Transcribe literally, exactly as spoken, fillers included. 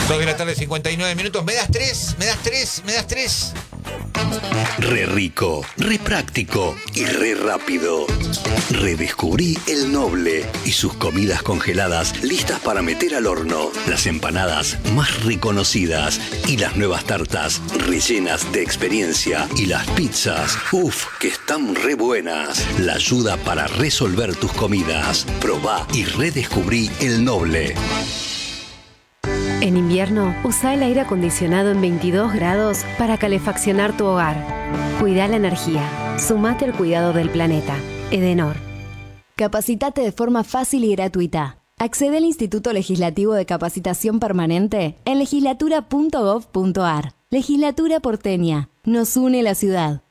dos de la tarde, cincuenta y nueve minutos. ¿Me das tres? ¿Me das tres? ¿Me das tres? Re rico, re práctico y re rápido. Redescubrí El Noble y sus comidas congeladas listas para meter al horno. Las empanadas más reconocidas y las nuevas tartas rellenas de experiencia. Y las pizzas, uff, que están re buenas. La ayuda para resolver tus comidas. Probá y redescubrí El Noble. En invierno, usa el aire acondicionado en veintidós grados para calefaccionar tu hogar. Cuida la energía. Sumate al cuidado del planeta. Edenor. Capacitate de forma fácil y gratuita. Accede al Instituto Legislativo de Capacitación Permanente en legislatura punto gov punto ar. Legislatura porteña. Nos une la ciudad.